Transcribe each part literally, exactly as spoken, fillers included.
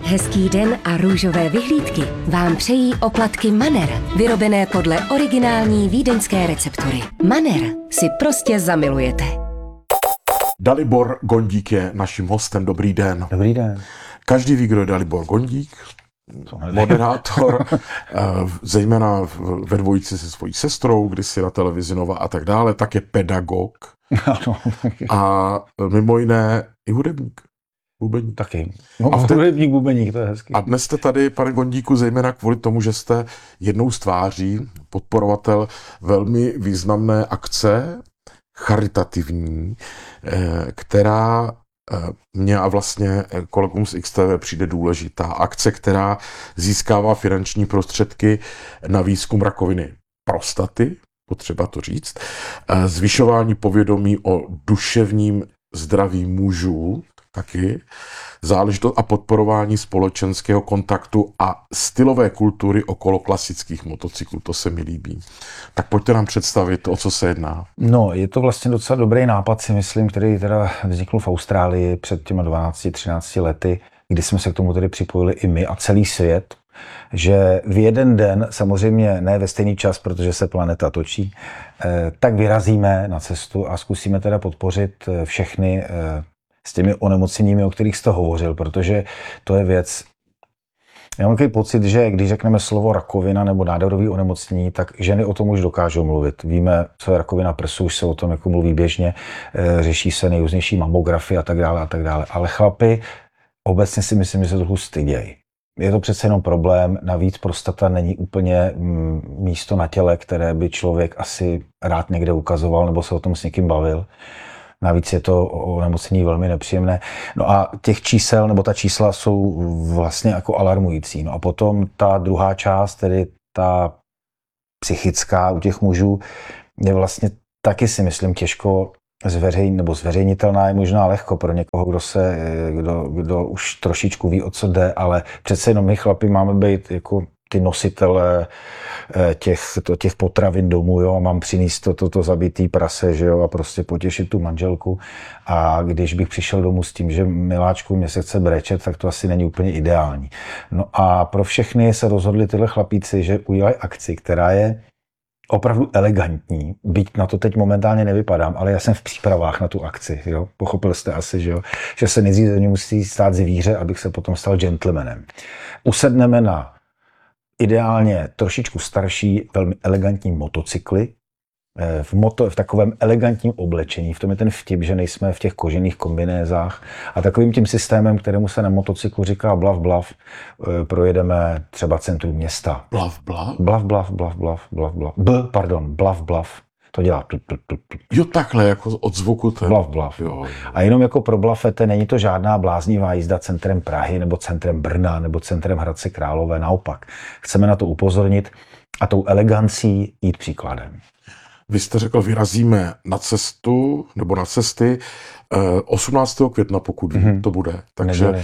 Hezký den a růžové vyhlídky vám přejí oplatky Manner, vyrobené podle originální vídeňské receptury. Manner si prostě zamilujete. Dalibor Gondík je naším hostem. Dobrý den. Dobrý den. Každý ví, kdo je Dalibor Gondík, moderátor, zejména ve dvojici se svojí sestrou, kdysi na televizi Nova a tak dále, tak je pedagog a mimo jiné i hudebník. Bubeník. Taky. No, a hudebník, bubeník, to je hezký. A dnes jste tady, pane Gondíku, zejména kvůli tomu, že jste jednou z tváří, podporovatel velmi významné akce, charitativní, která mně a vlastně kolegům z X T V přijde důležitá. Akce, která získává finanční prostředky na výzkum rakoviny prostaty, potřeba to říct, zvyšování povědomí o duševním zdraví mužů, taky záležitost a podporování společenského kontaktu a stylové kultury okolo klasických motocyklů. To se mi líbí. Tak pojďte nám představit, o co se jedná. No, je to vlastně docela dobrý nápad, si myslím, který teda vznikl v Austrálii před těma dvanácti třinácti lety, kdy jsme se k tomu tedy připojili i my a celý svět, že v jeden den, samozřejmě ne ve stejný čas, protože se planeta točí, tak vyrazíme na cestu a zkusíme teda podpořit všechny s těmi onemocněními, o kterých jste hovořil, protože to je věc. Já mám takový pocit, že když řekneme slovo rakovina nebo nádorový onemocnění, tak ženy o tom už dokážou mluvit. Víme, co je rakovina prsu, už se o tom jako mluví běžně, řeší se nejrůznější mamografy a tak dále a tak dále. Ale chlapi obecně si myslím, že se trochu stydějí. Je to přece jenom problém, navíc prostata není úplně místo na těle, které by člověk asi rád někde ukazoval nebo se o tom s někým bavil. Navíc je to onemocnění velmi nepříjemné. No a těch čísel, nebo ta čísla jsou vlastně jako alarmující. No a potom ta druhá část, tedy ta psychická u těch mužů, je vlastně taky si myslím těžko zveřejnit, nebo zveřejnitelná je možná lehko pro někoho, kdo se, kdo, kdo už trošičku ví, o co jde, ale přece jenom my chlapi máme být jako ty nositele těch, to, těch potravin domů, jo, mám přinést to, to, to zabitý prase, že jo, a prostě potěšit tu manželku. A když bych přišel domů s tím, že miláčku, mě se chce brečet, tak to asi není úplně ideální. No a pro všechny se rozhodli tyhle chlapíci, že udělají akci, která je opravdu elegantní, byť na to teď momentálně nevypadám, ale já jsem v přípravách na tu akci, jo. Pochopil jste asi, že jo, že se nejdřív ze mě musí stát zvíře, abych se potom stal gentlemanem. Usedneme na ideálně trošičku starší, velmi elegantní motocykly, v, moto, v takovém elegantním oblečení. V tom je ten vtip, že nejsme v těch kožených kombinézách a takovým tím systémem, kterému se na motocyklu říká blav blav, projedeme třeba centrum města. Blav blav? Blav blav, blav blav, blav blav. B, pardon, blav blav. To dělá. Jo, takhle, jako od zvuku. Ten... Blav, blav. Jo, jo. A jenom jako pro blafete, není to žádná bláznivá jízda centrem Prahy, nebo centrem Brna, nebo centrem Hradce Králové. Naopak. Chceme na to upozornit a tou elegancí jít příkladem. Vy jste řekl, vyrazíme na cestu, nebo na cesty osmnáctého května, pokud mm-hmm. to bude. Takže Neděli.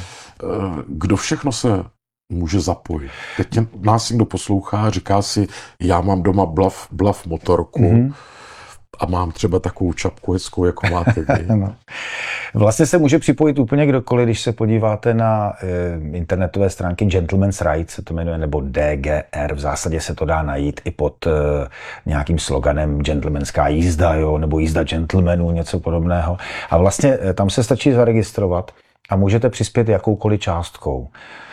Kdo všechno se může zapojit? Teď nás někdo poslouchá, říká si, já mám doma blav, blav motorku mm-hmm. a mám třeba takovou čapku hezkou, jako máte vy. No. Vlastně se může připojit úplně kdokoliv, když se podíváte na e, internetové stránky Gentleman's Rights, se to jmenuje, nebo D G R, v zásadě se to dá najít i pod e, nějakým sloganem gentlemanská jízda, jo, nebo jízda gentlemanů, něco podobného. A vlastně e, tam se stačí zaregistrovat a můžete přispět jakoukoliv částkou.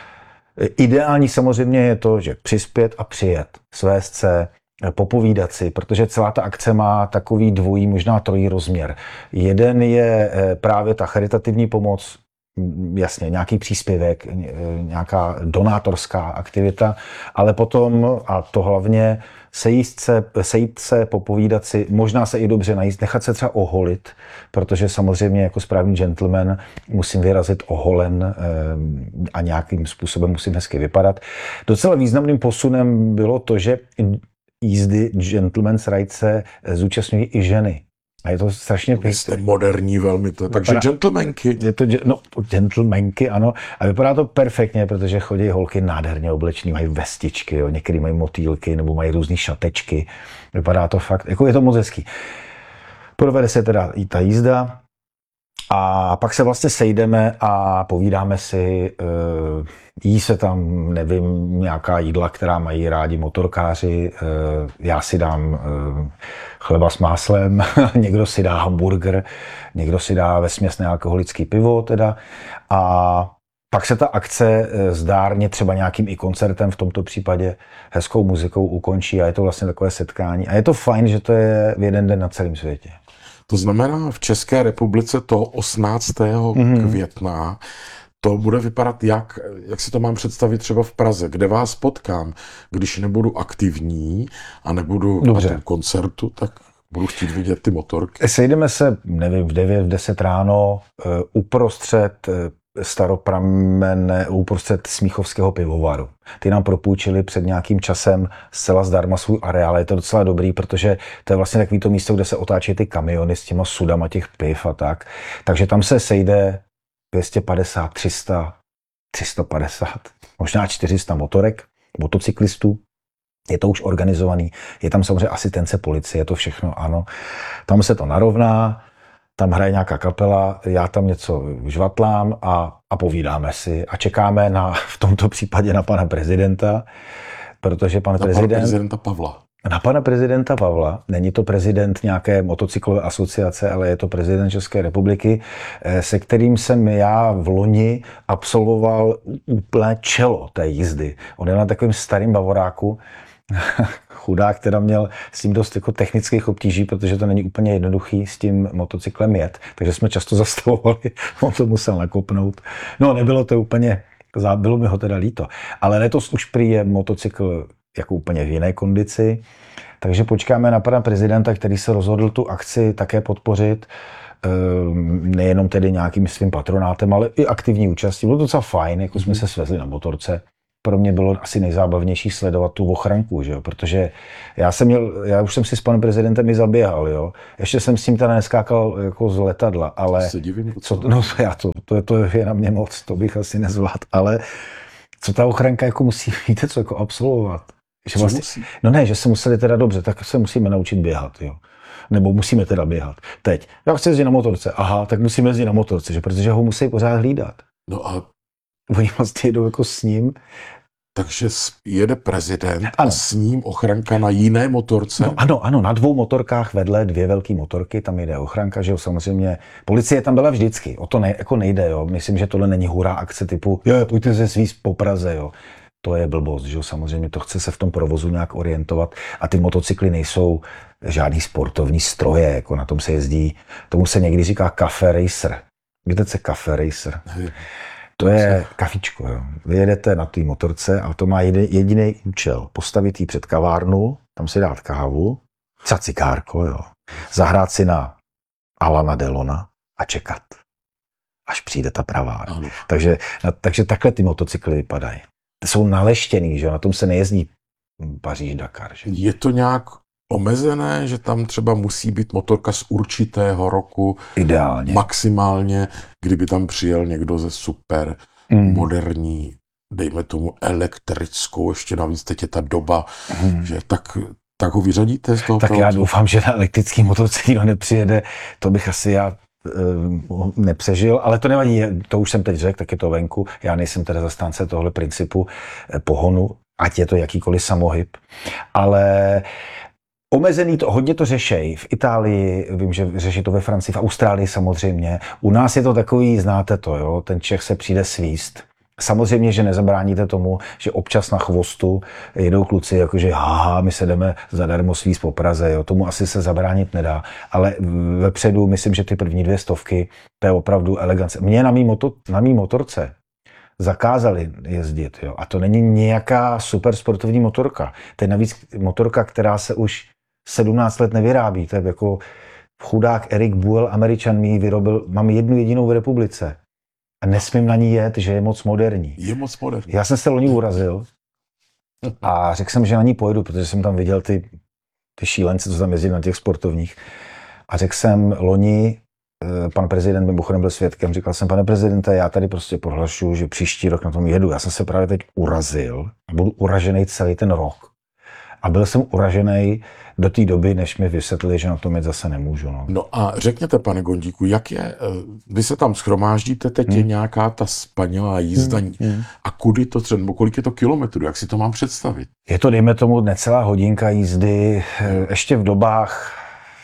Ideální samozřejmě je to, že přispět a přijet, svést se, popovídat si, protože celá ta akce má takový dvojí, možná trojí rozměr. Jeden je právě ta charitativní pomoc, jasně, nějaký příspěvek, nějaká donátorská aktivita, ale potom, a to hlavně, sejít se, sejít se, popovídat si, možná se i dobře najíst, nechat se třeba oholit, protože samozřejmě jako správný gentleman musím vyrazit oholen a nějakým způsobem musím hezky vypadat. Docela významným posunem bylo to, že jízdy Gentleman's Rights se zúčastňují i ženy. A je to strašně pěkné. Jste moderní velmi to. Takže gentlemanky. Je to, no, gentlemanky, ano. A vypadá to perfektně, protože chodí holky nádherně oblečený, mají vestičky, jo. Některý mají motýlky nebo mají různý šatečky. Vypadá to fakt, jako je to moc hezký. Provede se teda i ta jízda A pak se vlastně sejdeme a povídáme si, jí se tam, nevím, nějaká jídla, která mají rádi motorkáři, já si dám chleba s máslem, někdo si dá hamburger, někdo si dá vesměs nealkoholický pivo teda a pak se ta akce zdárně třeba nějakým i koncertem, v tomto případě hezkou muzikou ukončí a je to vlastně takové setkání. A je to fajn, že to je v jeden den na celém světě. To znamená, v České republice to osmnáctého Mm-hmm. května to bude vypadat jak, jak si to mám představit třeba v Praze, kde vás potkám, když nebudu aktivní a nebudu Dobře. na tom koncertu, tak budu chtít vidět ty motorky. Sejdeme se, nevím, v devět, v deset ráno uprostřed staropramenné, uprostřed Smíchovského pivovaru. Ty nám propůjčili před nějakým časem zcela zdarma svůj areál. Je to docela dobrý, protože to je vlastně takový to místo, kde se otáčí ty kamiony s těma sudama těch piv a tak. Takže tam se sejde dvě stě padesát, tři sta, tři sta padesát, možná čtyři sta motorek, motocyklistů. Je to už organizovaný. Je tam samozřejmě asistence policie, je to všechno, ano. Tam se to narovná, tam hraje nějaká kapela, já tam něco žvatlám a, a povídáme si a čekáme na, v tomto případě na pana prezidenta, protože pan na prezident... pana prezidenta Pavla. Na pana prezidenta Pavla, není to prezident nějaké motocyklové asociace, ale je to prezident České republiky, se kterým jsem já v loni absolvoval úplné čelo té jízdy. On je na takovém starým bavoráku, chudák, teda měl s tím dost jako technických obtíží, protože to není úplně jednoduchý s tím motocyklem jet, takže jsme často zastavovali, on to musel nakopnout. No, nebylo to úplně, bylo mi ho teda líto, ale letos už prý je motocykl jako úplně v jiné kondici, takže počkáme na pana prezidenta, který se rozhodl tu akci také podpořit, nejenom tedy nějakým svým patronátem, ale i aktivní účastí. Bylo to docela fajn, jako jsme se svezli na motorce. Pro mě bylo asi nejzábavnější sledovat tu ochranku, že jo? Protože já jsem měl, já už jsem si s panem prezidentem i zaběhal, jo. Ještě jsem s tím teda neskákal jako z letadla, ale se divím, co, no já to, to, to je na mě moc, to bych asi nezvládl, ale co ta ochranka jako musí, víte co, jako absolvovat. Že vlastně, musí? No ne, že se museli teda dobře, tak se musíme naučit běhat, jo. Nebo musíme teda běhat. Teď, já chci jezdit na motorce, aha, tak musíme jezdit na motorce, že? Protože ho musí pořád hlídat. No a oni vlastně jedou jako s ním. Takže jede prezident ano. a s ním ochranka na jiné motorce? No, ano, ano, na dvou motorkách vedle dvě velké motorky, tam jede ochranka, že jo, samozřejmě. Policie tam byla vždycky, o to ne, jako nejde, jo. Myslím, že tohle není hurá akce typu, jo, pojďte se svízt po Praze, jo. To je blbost, že jo, samozřejmě to chce se v tom provozu nějak orientovat a ty motocykly nejsou žádný sportovní stroje, jako na tom se jezdí, tomu se někdy říká cafe racer. Víte, co je cafe racer? To je kafičko, jo. Vy jedete na té motorce a to má jediný účel. Postavit ji před kavárnu, tam si dát kávu, cacikárko, jo. Zahrát si na Alana Delona a čekat, až přijde ta pravá. Takže, takže takhle ty motocykly vypadají. Jsou naleštěný, že jo, na tom se nejezdí Paříž-Dakar. Že? Je to nějak omezené, že tam třeba musí být motorka z určitého roku? Ideálně. Maximálně, kdyby tam přijel někdo ze super mm. moderní, dejme tomu elektrickou, ještě navíc teď je ta doba, mm. že tak, tak ho vyřadíte z toho Tak provozu? Já doufám, že na elektrický motorce nepřijede, to bych asi já nepřežil, ale to nevadí, to už jsem teď řekl, tak je to venku. Já nejsem teda zastánce tohle principu pohonu, ať je to jakýkoliv samohyb, ale omezený to, hodně to řešej. V Itálii, vím, že řeší to ve Francii, v Austrálii samozřejmě. U nás je to takový, znáte to, jo, ten Čech se přijde svíst. Samozřejmě, že nezabráníte tomu, že občas na chvostu jedou kluci, jakože haha, my se jdeme zadarmo svíst po Praze, jo. Tomu asi se zabránit nedá. Ale vepředu, myslím, že ty první dvě stovky, to je opravdu elegance. Mě na mý, moto, na mý motorce zakázali jezdit, jo. A to není nějaká super sportovní motorka. To je navíc motorka, která se už sedmnáct let nevyrábí. To je jako chudák Erik Buell, Američan, mi ji vyrobil, mám jednu jedinou v republice. A nesmím na ní jet, že je moc moderní. Je moc moderní. Já jsem se loni urazil a řekl jsem, že na ní pojedu, protože jsem tam viděl ty, ty šílence, co tam jezdí na těch sportovních. A řekl jsem loni, pan prezident mimochodem byl svědkem, říkal jsem, pane prezidente, já tady prostě prohlašuju, že příští rok na tom jedu. Já jsem se právě teď urazil a budu uražený celý ten rok. A byl jsem uražený do té doby, než mi vysvětlili, že na tom jet zase nemůžu. No, no a řekněte, pane Gondíku, jak je, vy se tam shromáždíte, teď hmm. je nějaká ta spanilá jízda hmm. Hmm. a kudy to třeba, kolik je to kilometrů, jak si to mám představit? Je to, dejme tomu, necelá hodinka jízdy, ještě v dobách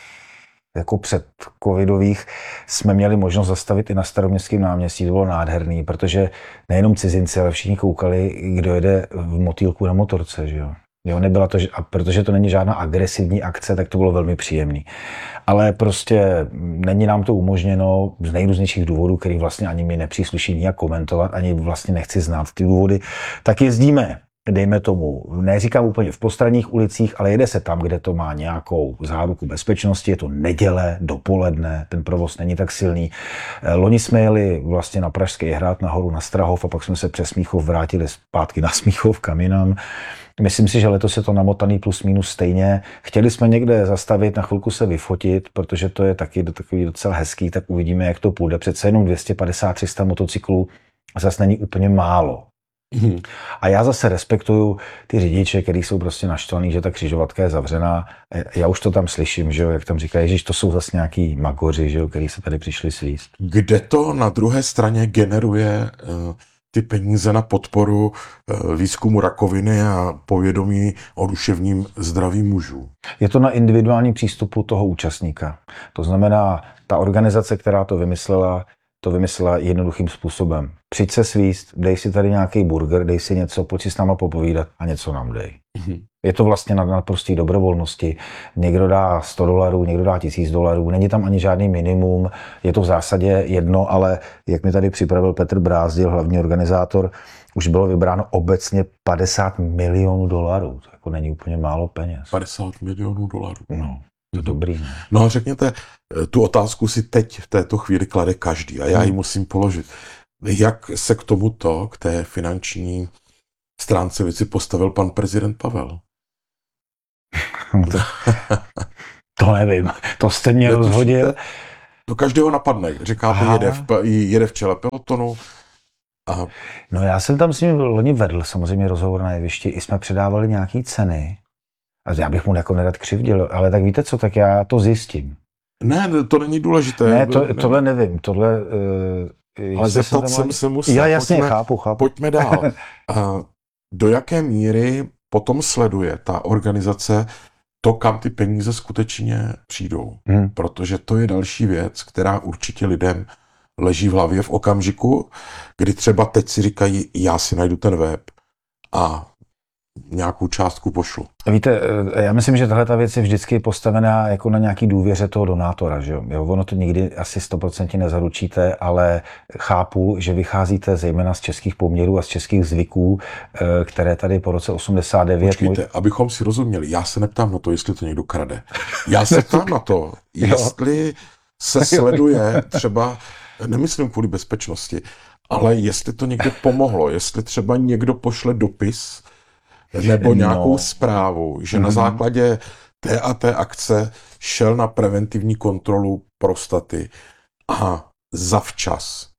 jako před covidových jsme měli možnost zastavit i na Staroměstském náměstí, to bylo nádherný, protože nejenom cizinci, ale všichni koukali, kdo jede v motýlku na motorce, že jo. Jo, nebyla to, a protože to není žádná agresivní akce, tak to bylo velmi příjemný. Ale prostě není nám to umožněno z nejrůznějších důvodů, který vlastně ani mi nepřísluší nijak komentovat, ani vlastně nechci znát ty důvody, tak jezdíme, dejme tomu, neříkám úplně v postranních ulicích, ale jede se tam, kde to má nějakou záruku bezpečnosti, je to neděle, dopoledne, ten provoz není tak silný. Loni jsme jeli vlastně na Pražský hrad, nahoru na Strahov a pak jsme se přes Smíchov vrátili zpátky na Smíchov kam jinam. Myslím si, že letos je to namotaný plus minus stejně. Chtěli jsme někde zastavit, na chvilku se vyfotit, protože to je taky takový docela hezký, tak uvidíme, jak to půjde. Přece jenom dvě stě padesát tři sta motocyklů zase není úplně málo. Hmm. A já zase respektuju ty řidiče, kteří jsou prostě naštvaný, že ta křižovatka je zavřená. Já už to tam slyším, že jo, jak tam říkají, že to jsou zase nějaký magoři, že jo, kteří se tady přišli svíst. Kde to na druhé straně generuje uh, ty peníze na podporu uh, výzkumu rakoviny a povědomí o duševním zdraví mužů? Je to na individuální přístupu toho účastníka. To znamená, ta organizace, která to vymyslela, to vymyslela jednoduchým způsobem. Přijď se svíst, dej si tady nějaký burger, dej si něco, pojď si s náma popovídat a něco nám dej. Mm-hmm. Je to vlastně na naprosté dobrovolnosti. Někdo dá sto dolarů, někdo dá tisíc dolarů, není tam ani žádný minimum, je to v zásadě jedno, ale jak mi tady připravil Petr Brázdil, hlavní organizátor, už bylo vybráno obecně padesát milionů dolarů. To jako není úplně málo peněz. padesát milionů dolarů. No. To dobrý, ne? No a řekněte, tu otázku si teď v této chvíli klade každý a já ji musím položit. Jak se k tomuto, k té finanční stránce věci postavil pan prezident Pavel? to, to nevím, to jste mě rozhodil. To každého napadne, říkáte, jede v, jede v čele pelotonu. A... No já jsem tam s ním loni vedl samozřejmě rozhovor na jevišti, i jsme předávali nějaký ceny. A já bych mu jako nerad křivděl, ale tak víte co, tak já to zjistím. Ne, to není důležité. Ne, to, tohle nevím, tohle... Uh, ale zeptat jsem mal... se musel. Já jasně pojďme, chápu, chápu. Pojďme dál. uh, do jaké míry potom sleduje ta organizace to, kam ty peníze skutečně přijdou? Hmm. Protože to je další věc, která určitě lidem leží v hlavě v okamžiku, kdy třeba teď si říkají, já si najdu ten web a nějakou částku pošlu. Víte, já myslím, že tahle ta věc je vždycky postavená jako na nějaký důvěře toho donátora, že jo? Ono to nikdy asi sto procent nezaručíte, ale chápu, že vycházíte zejména z českých poměrů a z českých zvyků, které tady po roce osmdesát devět... Počkejte, můj... abychom si rozuměli, já se neptám na to, jestli to někdo krade. Já se ptám na to, jestli se sleduje třeba, nemyslím kvůli bezpečnosti, ale jestli to někde pomohlo, jestli třeba někdo pošle dopis nebo nějakou no. zprávu, že mm-hmm. na základě té a té akce šel na preventivní kontrolu prostaty a zavčas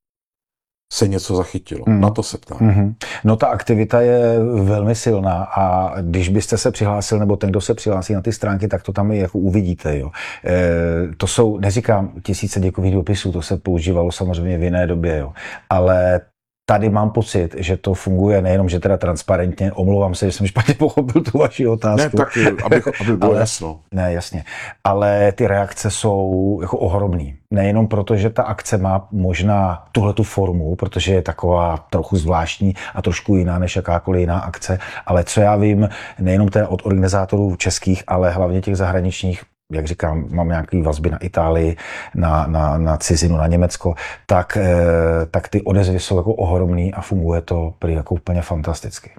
se něco zachytilo. Mm. Na to se ptám. Mm-hmm. No ta aktivita je velmi silná a když byste se přihlásil, nebo ten, kdo se přihlásí na ty stránky, tak to tam i jako uvidíte. Jo. E, to jsou, neříkám tisíce děkových dopisů, to se používalo samozřejmě v jiné době, jo. Ale tady mám pocit, že to funguje nejenom, že teda transparentně, omlouvám se, že jsem špatně pochopil tu vaši otázku. Ne, tak aby, aby bylo ale, jasno. Ne, jasně. Ale ty reakce jsou jako ohromný. Nejenom proto, že ta akce má možná tuhletu formu, protože je taková trochu zvláštní a trošku jiná než jakákoliv jiná akce, ale co já vím, nejenom teda od organizátorů českých, ale hlavně těch zahraničních, jak říkám, mám nějaké vazby na Itálii, na, na, na cizinu, na Německo, tak, tak ty odezvy jsou jako ohromný a funguje to prý jako úplně fantasticky.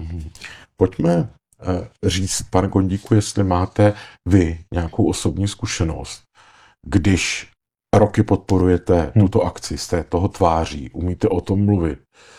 Pojďme říct, pane Gondíku, jestli máte vy nějakou osobní zkušenost, když roky podporujete hmm. tuto akci, jste toho tváří, umíte o tom mluvit,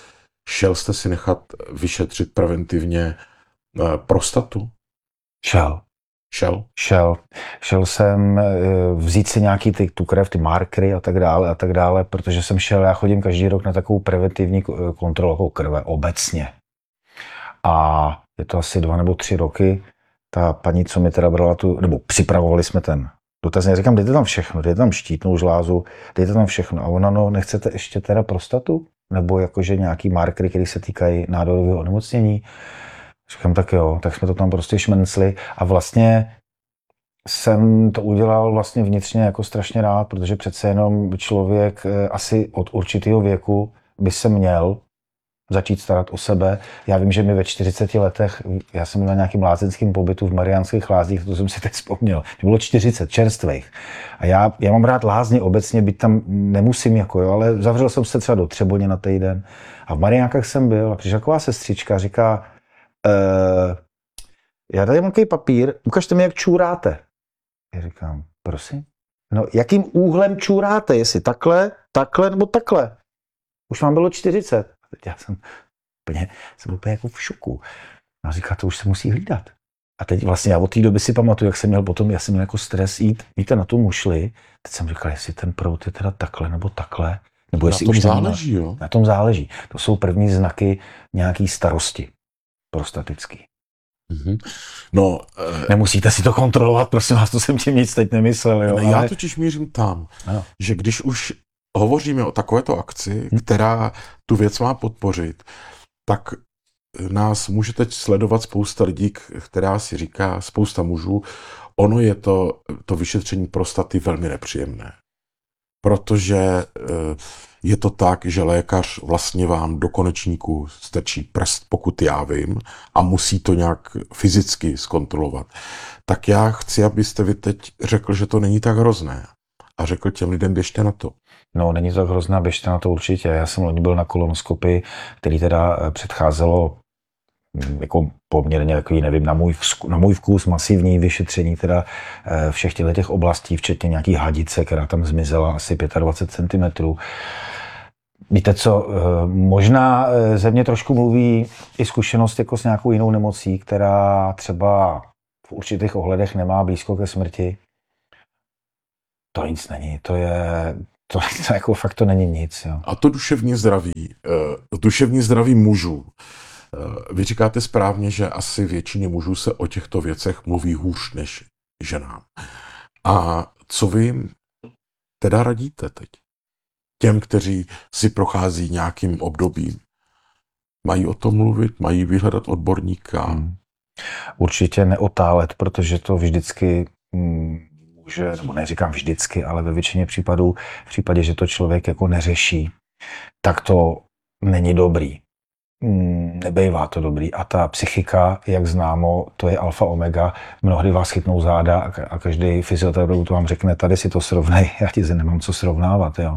šel jste si nechat vyšetřit preventivně prostatu? Šel. Šel? Šel. Šel jsem vzít si nějaký ty, tu krev, ty markery a tak dále a tak dále, protože jsem šel, já chodím každý rok na takovou preventivní kontrolu krve obecně. A je to asi dva nebo tři roky ta paní, co mi teda brala tu, nebo připravovali jsme ten dotazník, říkám, dejte tam všechno, dejte tam štítnou žlázu, dejte tam všechno. A ona, no, nechcete ještě teda prostatu? Nebo jakože nějaký markery, které se týkají nádorového onemocnění? Říkám, tak jo, tak jsme to tam prostě šmencli a vlastně jsem to udělal vlastně vnitřně jako strašně rád, protože přece jenom člověk asi od určitého věku by se měl začít starat o sebe. Já vím, že mi ve čtyřiceti letech, já jsem na nějakým lázeňském pobytu v Mariánských Lázních, to jsem si teď vzpomněl, to bylo čtyřicet čerstvých. A já, já mám rád lázně obecně, byť tam nemusím, jako jo, ale zavřel jsem se třeba do Třeboně na týden. A v Mariánkách jsem byl a přišla taková sestřička, říká, e, já tady mám takový papír, ukažte mi, jak čůráte. Já říkám, prosím? No, jakým úhlem čůráte, jestli takhle, takhle nebo takhle? Už vám bylo čtyřicet. A teď já jsem úplně, jsem úplně jako v šoku. A říká, to už se musí hlídat. A teď vlastně já od té doby si pamatuju, jak jsem měl potom, já jsem měl jako stres jít, víte, na tu mušli. Teď jsem říkal, jestli ten proud je teda takhle nebo takhle. Nebo jestli na tom už záleží, jo? Na tom záleží. To jsou první znaky nějaký starosti prostatický. Mm-hmm. No, nemusíte si to kontrolovat, prosím vás, to jsem tím nic teď nemyslel. Jo, ne, já ale... totiž mířím tam, ano. že když už hovoříme o takovéto akci, hmm. která tu věc má podpořit, tak nás může teď sledovat spousta lidí, která si říká, spousta mužů, ono je to, to vyšetření prostaty velmi nepříjemné. Protože je to tak, že lékař vlastně vám do konečníku strčí prst, pokud já vím, a musí to nějak fyzicky zkontrolovat. Tak já chci, abyste vy teď řekl, že to není tak hrozné. A řekl těm lidem, běžte na to. No, není to tak hrozné, běžte na to určitě. Já jsem loni byl na kolonoskopii, který teda předcházelo jako poměrně takový, nevím, na můj, vzku, na můj vkus masivní vyšetření teda všech těch oblastí, včetně nějaký hadice, která tam zmizela asi dvacet pět centimetrů. Víte co, možná ze mě trošku mluví i zkušenost jako s nějakou jinou nemocí, která třeba v určitých ohledech nemá blízko ke smrti. To nic není, to je, to, to jako fakt to není nic. Jo. A to duševní zdraví, duševní zdraví mužů. Vy říkáte správně, že asi většině mužů se o těchto věcech mluví hůř než ženám. A co vy jim teda radíte teď? Těm, kteří si prochází nějakým obdobím. Mají o tom mluvit, mají vyhledat odborníka? Hmm. Určitě neotálet, protože to vždycky může, nebo neříkám vždycky, ale ve většině případů, v případě, že to člověk jako neřeší, tak to není dobrý. Nebejvá to dobrý. A ta psychika, jak známo, to je alfa omega. Mnohdy vás chytnou záda a každý fyzioterapeut vám řekne, tady si to srovnej, já ti se nemám co srovnávat. Jo.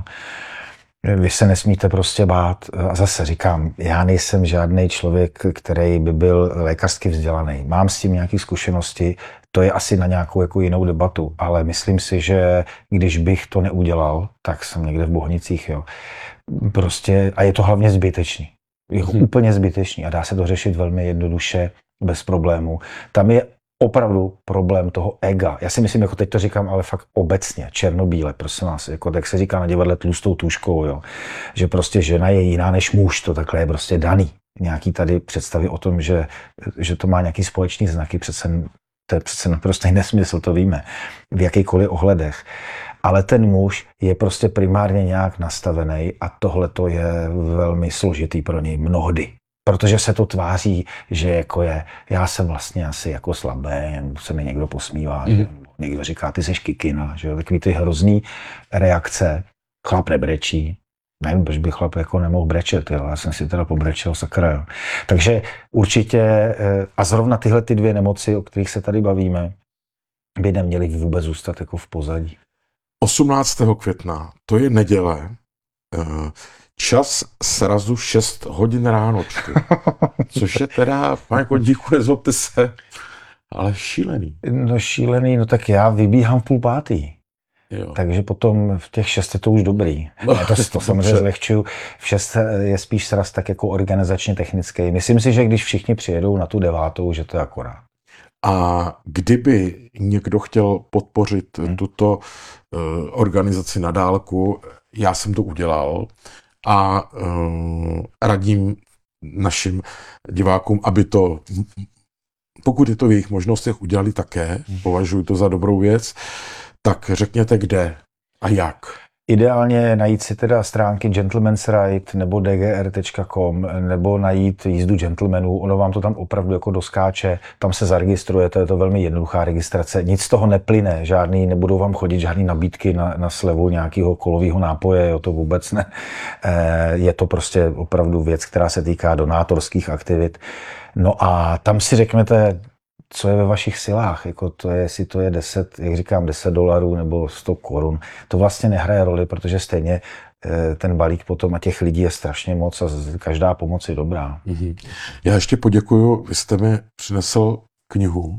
Vy se nesmíte prostě bát. A zase říkám, já nejsem žádný člověk, který by byl lékařsky vzdělaný. Mám s tím nějaké zkušenosti, to je asi na nějakou jako jinou debatu, ale myslím si, že když bych to neudělal, tak jsem někde v Bohnicích. Jo. Prostě, a je to hlavně zbytečný. Je hmm. úplně zbytečný a dá se to řešit velmi jednoduše, bez problémů. Tam je opravdu problém toho ega. Já si myslím, jako teď to říkám, ale fakt obecně, černobíle, prosím vás, jako tak se říká na divadle tlustou tuškou, jo. Že prostě žena je jiná než muž, to takhle je prostě daný. Nějaký tady představy o tom, že, že to má nějaký společný znaky, přece, to je přece naprostý nesmysl, to víme, v jakýkoliv ohledech. Ale ten muž je prostě primárně nějak nastavený a tohle to je velmi složitý pro něj mnohdy. Protože se to tváří, že jako je, já jsem vlastně asi jako slabý, se mi někdo posmívá, mm. že někdo říká, ty seš kikina, že jo, takový ty hrozný reakce, chlap nebrečí, nevím, proč by chlap jako nemohl brečet, jo, já jsem si teda pobrečel, sakra, jo. Takže určitě, a zrovna tyhle ty dvě nemoci, o kterých se tady bavíme, by neměly vůbec zůstat jako v pozadí. osmnáctého května, to je neděle, čas srazu šest hodin ráno čtu, což je teda, pane Kondíku, nezlobte se, ale šílený. No šílený, no tak já vybíhám v půl pátý. Jo. Takže potom v těch šest je to už dobrý. No, já to, to samozřejmě zlehčuju. V šest je spíš sraz tak jako organizačně technický. Myslím si, že když všichni přijedou na tu devátou, že to je akorát. A kdyby někdo chtěl podpořit hmm. tuto uh, organizaci na dálku, já jsem to udělal a uh, radím našim divákům, aby to pokud je to v jejich možnostech, udělali také, považuji to za dobrou věc, tak řekněte kde a jak. Ideálně najít si teda stránky Gentleman's Ride nebo d g r tečka com nebo najít jízdu gentlemanů, ono vám to tam opravdu jako doskáče, tam se zaregistrujete, je to velmi jednoduchá registrace, nic z toho neplyne, žádný, nebudou vám chodit žádný nabídky na, na slevu nějakého kolového nápoje, jo, to vůbec ne. Je to prostě opravdu věc, která se týká donátorských aktivit. No a tam si řeknete, co je ve vašich silách, jako to je, jestli to je deset, jak říkám, deset dolarů nebo sto korun, to vlastně nehraje roli, protože stejně ten balík potom a těch lidí je strašně moc a každá pomoc je dobrá. Mm-hmm. Já ještě poděkuju, vy jste mi přinesl knihu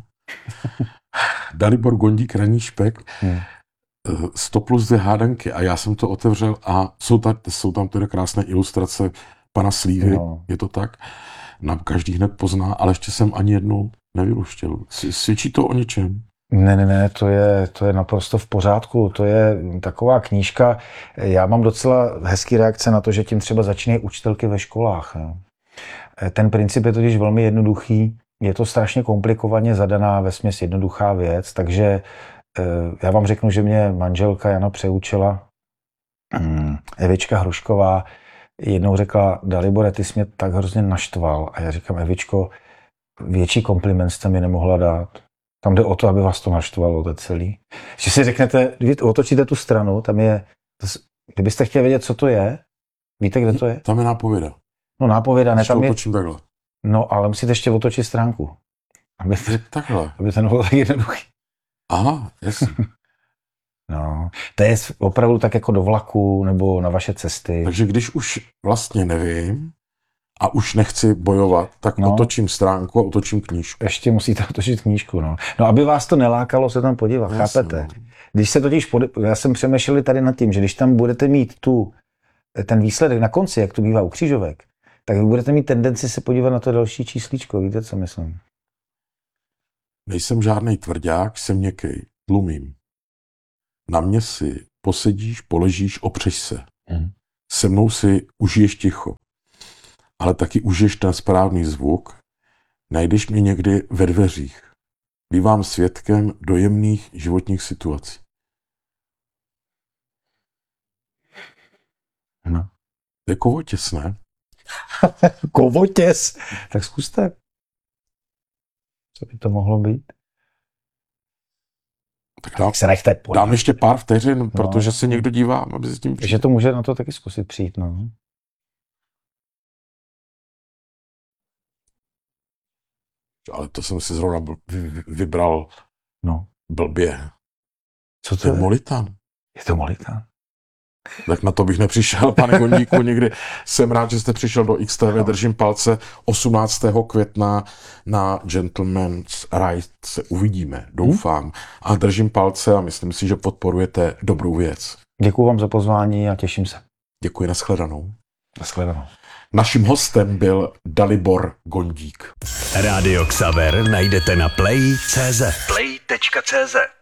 Dalibor Gondík, Ranní špek, hmm. sto plus dvě hádanky a já jsem to otevřel a jsou, ta, jsou tam tedy krásné ilustrace pana Slívy, no. Je to tak? Na každý hned pozná, ale ještě jsem ani jednu nevyluštil. Svědčí to o něčem? Ne, ne, ne, to je, to je naprosto v pořádku. To je taková knížka. Já mám docela hezký reakce na to, že tím třeba začínají učitelky ve školách. Ne? Ten princip je totiž velmi jednoduchý. Je to strašně komplikovaně zadaná vesměs jednoduchá věc, takže já vám řeknu, že mě manželka Jana přeučila, Evička Hrušková, jednou řekla, Dalibore, ty jsi mě tak hrozně naštval. A já říkám, Evičko, větší kompliment jste mi nemohla dát. Tam jde o to, aby vás to naštvalo, to celý. Že si řeknete, když otočíte tu stranu, tam je, kdybyste chtěli vědět, co to je, víte, kde to je? Tam je nápověda. No nápověda, ne, tam je... otočím takhle. No, ale musíte ještě otočit stránku. Aby, takhle. Aby to nebylo tak jednoduchý. Aha, jasně. No, to je opravdu tak jako do vlaku nebo na vaše cesty. Takže když už vlastně nevím a už nechci bojovat, tak no. Otočím stránku a otočím knížku. Ještě musíte otočit knížku, no. No, aby vás to nelákalo se tam podívat, no, chápete? Jasně. Když se totiž, pod... já jsem přemýšlel tady nad tím, že když tam budete mít tu, ten výsledek na konci, jak to bývá u křížovek, tak vy budete mít tendenci se podívat na to další číslíčko, víte, co myslím? Nejsem žádnej tvrdák, jsem měkkej, tlumím. Na mě si posedíš, poležíš, opřeš se. Hmm. Se mnou si užiješ ticho. Ale taky užiješ ten správný zvuk. Najdeš mě někdy ve dveřích. Bývám svědkem dojemných životních situací. No. To je kovotěs, ne? Kovotěs? Tak zkuste. Co by to mohlo být? Tak dám, se nechte dám ještě pár vteřin, no. Protože se někdo dívá, aby se tím přijít. Takže to může na to taky zkusit přijít, no. Ale to jsem si zrovna bl- vybral no. blbě. Co to, to je? Molitan. Je to Molitan? Tak na to bych nepřišel, pane Gondíku, nikdy. Jsem rád, že jste přišel do X T V, držím palce. osmnáctého května na Gentleman's Ride se uvidíme, doufám. Hmm. A držím palce a myslím si, že podporujete dobrou věc. Děkuji vám za pozvání a těším se. Děkuji, nashledanou. Nashledanou. Naším hostem byl Dalibor Gondík. Rádio Xaver najdete na play tečka cé zet. play tečka cé zet